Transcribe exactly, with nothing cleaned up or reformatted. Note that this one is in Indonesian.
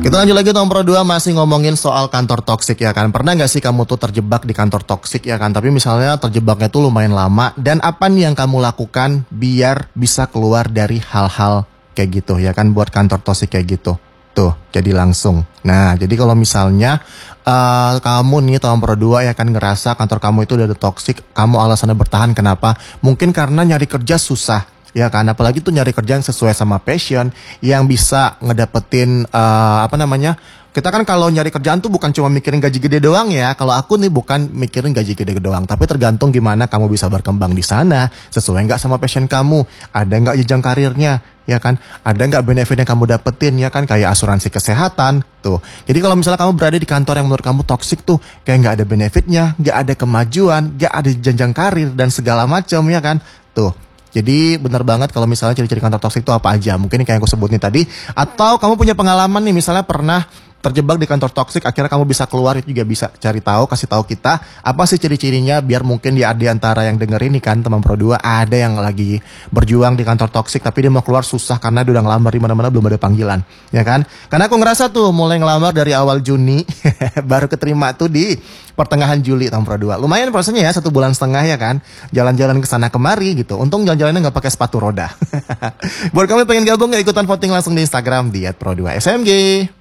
Kita lanjut lagi nomor dua, masih ngomongin soal kantor toksik ya kan. Pernah gak sih kamu tuh terjebak di kantor toksik ya kan? Tapi misalnya terjebaknya tuh lumayan lama. Dan apa nih yang kamu lakukan biar bisa keluar dari hal-hal kayak gitu ya kan? Buat kantor toksik kayak gitu. Tuh, jadi langsung. Nah, jadi kalau misalnya uh, kamu nih tahun dua ya kan ngerasa kantor kamu itu udah toksik, kamu alasannya bertahan kenapa? Mungkin karena nyari kerja susah. Ya kan, apalagi tuh nyari kerja yang sesuai sama passion, yang bisa ngedapetin uh, apa namanya, kita kan kalau nyari kerjaan tuh bukan cuma mikirin gaji gede doang ya. Kalau aku nih bukan mikirin gaji gede doang, tapi tergantung gimana kamu bisa berkembang di sana, sesuai nggak sama passion kamu, ada nggak jenjang karirnya, ya kan, ada nggak benefit yang kamu dapetin, ya kan, kayak asuransi kesehatan tuh. Jadi kalau misalnya kamu berada di kantor yang menurut kamu toksik tuh, kayak nggak ada benefitnya, nggak ada kemajuan, nggak ada jenjang karir dan segala macam, ya kan, tuh. Jadi benar banget kalau misalnya ciri-ciri kantor toksik itu apa aja. Mungkin kayak yang aku sebutin tadi. Atau kamu punya pengalaman nih, misalnya pernah terjebak di kantor toksik, akhirnya kamu bisa keluar, itu juga bisa cari tahu, kasih tahu kita apa sih ciri-cirinya, biar mungkin di di antara yang dengerin nih kan teman Pro dua ada yang lagi berjuang di kantor toksik tapi dia mau keluar susah karena dia udah ngelamar di mana-mana belum ada panggilan, ya kan? Karena aku ngerasa tuh mulai ngelamar dari awal Juni baru keterima tuh di pertengahan Juli tahun Pro dua. Lumayan prosesnya ya, satu bulan setengah ya kan. Jalan-jalan ke sana kemari gitu. Untung jalan-jalannya nggak pakai sepatu roda. Buat kamu pengen gabung, ya ikutan voting langsung di Instagram di et pro dua S M G.